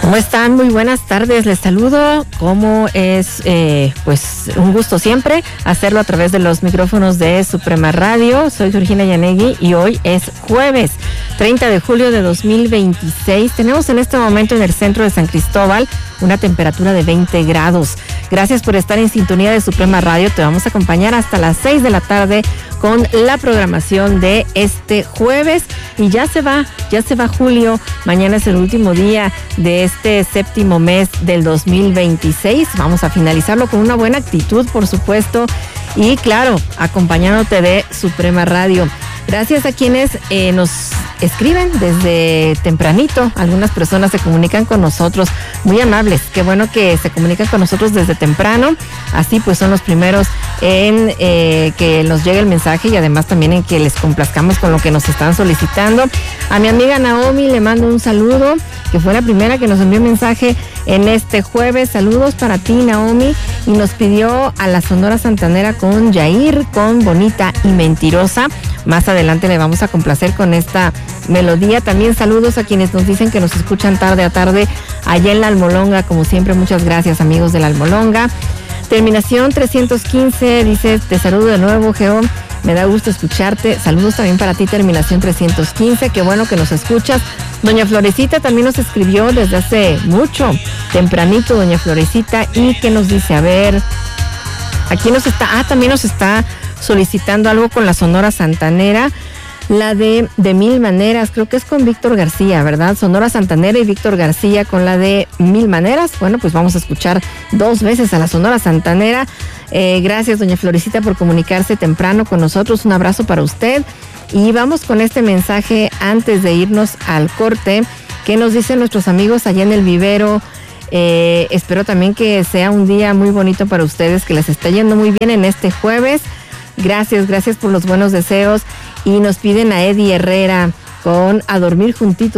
¿Cómo están? Muy buenas tardes, les saludo. Como es pues un gusto siempre hacerlo a través de los micrófonos de Suprema Radio. Soy Georgina Yanegui y hoy es jueves 30 de julio de 2026. Tenemos en este momento en el centro de San Cristóbal una temperatura de 20 grados. Gracias por estar en sintonía de Suprema Radio. Te vamos a acompañar hasta las 6 de la tarde con la programación de este jueves. Y ya se va julio. Mañana es el último día de este séptimo mes del 2026. Vamos a finalizarlo con una buena actitud, por supuesto. Y claro, acompañándote de Suprema Radio. Gracias a quienes nos escriben desde tempranito. Algunas personas se comunican con nosotros, muy amables. Qué bueno que se comunican con nosotros desde temprano. Así pues son los primeros en que nos llegue el mensaje y además también en que les complazcamos con lo que nos están solicitando. A mi amiga Naomi le mando un saludo, que fue la primera que nos envió mensaje en este jueves. Saludos para ti, Naomi. Y nos pidió a la Sonora Santanera con Yair, con Bonita y Mentirosa. Más adelante le vamos a complacer con esta melodía. También saludos a quienes nos dicen que nos escuchan tarde a tarde allá en La Almolonga. Como siempre, muchas gracias, amigos de La Almolonga. Terminación 315, dice, te saludo de nuevo, Geo. Me da gusto escucharte. Saludos también para ti, terminación 315. Qué bueno que nos escuchas. Doña Florecita también nos escribió desde hace mucho, tempranito, doña Florecita. ¿Y qué nos dice? A ver, aquí también nos está solicitando algo con la Sonora Santanera. La de Mil Maneras, creo que es con Víctor García, ¿verdad? Sonora Santanera y Víctor García con la de Mil Maneras. Bueno, pues vamos a escuchar 2 veces a la Sonora Santanera. Gracias, doña Florecita, por comunicarse temprano con nosotros. Un abrazo para usted. Y vamos con este mensaje antes de irnos al corte. ¿Qué nos dicen nuestros amigos allá en el vivero? Espero también que sea un día muy bonito para ustedes, que les esté yendo muy bien en este jueves. Gracias por los buenos deseos. Y nos piden a Eddie Herrera con A Dormir Juntitos.